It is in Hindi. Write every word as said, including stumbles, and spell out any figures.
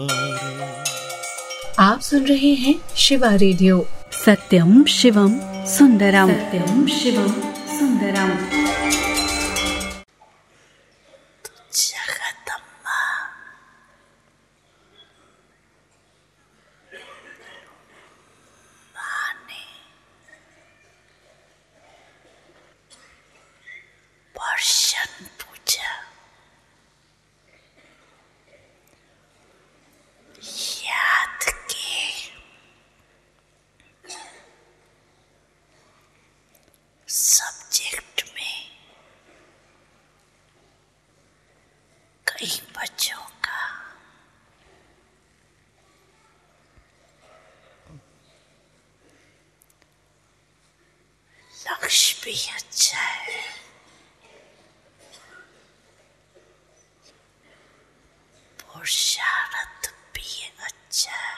आप सुन रहे हैं शिवा रेडियो। सत्यम शिवम सुंदरम, सत्यम शिवम सुंदरम। जगदम्बा माँ ने प्रश्न पूछा, याद के सब्जेक्ट में कई बच्चों का लक्ष्य भी अच्छा है, पुरुषार्थ भी अच्छा है।